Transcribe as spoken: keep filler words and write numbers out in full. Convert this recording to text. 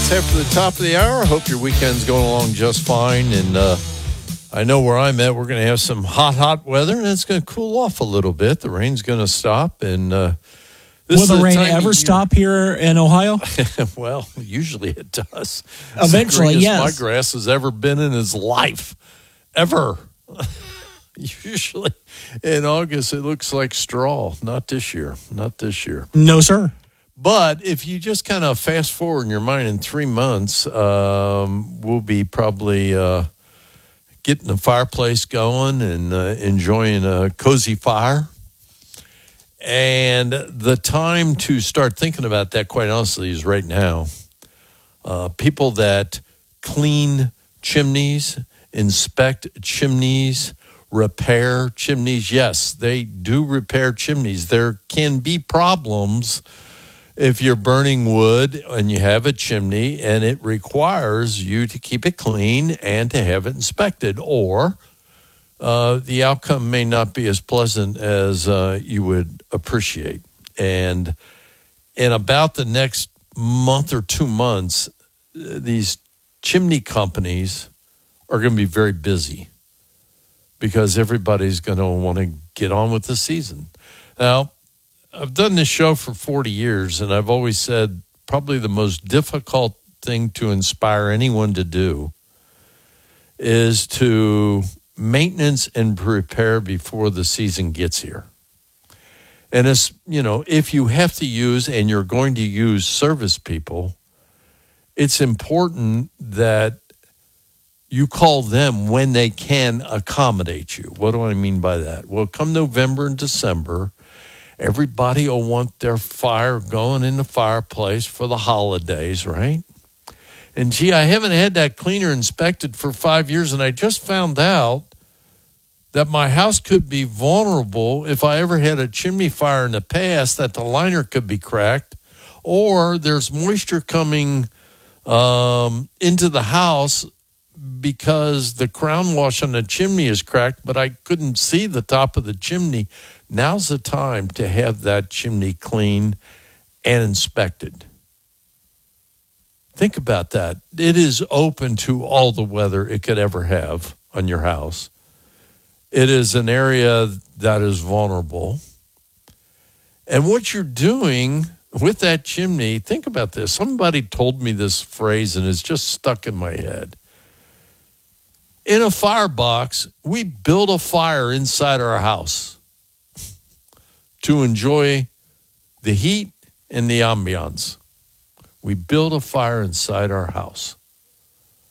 minutes after the top of the hour. Hope your weekend's going along just fine. And uh, I know where I'm at, we're going to have some hot, hot weather, and it's going to cool off a little bit. The rain's going to stop. And uh, this Will the is rain time ever of stop here in Ohio? Well, usually it does. Eventually, It's the greenest yes. my grass has ever been in his life. Ever. Usually in August, it looks like straw. Not this year. Not this year. No, sir. But if you just kind of fast forward in your mind, in three months, um, we'll be probably uh, getting the fireplace going and uh, enjoying a cozy fire. And the time to start thinking about that, quite honestly, is right now. Uh, people that clean chimneys, inspect chimneys, repair chimneys. Yes, they do repair chimneys. There can be problems if you're burning wood and you have a chimney and it requires you to keep it clean and to have it inspected, or uh, the outcome may not be as pleasant as uh, you would appreciate. And in about the next month or two months, these chimney companies are going to be very busy because everybody's going to want to get on with the season. Now, I've done this show for forty years, and I've always said probably the most difficult thing to inspire anyone to do is to maintenance and prepare before the season gets here. And it's, you know, if you have to use and you're going to use service people, it's important that you call them when they can accommodate you. What do I mean by that? Well, come November and December, everybody will want their fire going in the fireplace for the holidays, right? And, gee, I haven't had that cleaner inspected for five years, and I just found out that my house could be vulnerable if I ever had a chimney fire in the past, that the liner could be cracked, or there's moisture coming um, into the house because the crown wash on the chimney is cracked, but I couldn't see the top of the chimney. Now's the time to have that chimney cleaned and inspected. Think about that. It is open to all the weather it could ever have on your house. It is an area that is vulnerable. And what you're doing with that chimney, think about this. Somebody told me this phrase, and it's just stuck in my head. In a firebox, we build a fire inside our house to enjoy the heat and the ambiance. We build a fire inside our house.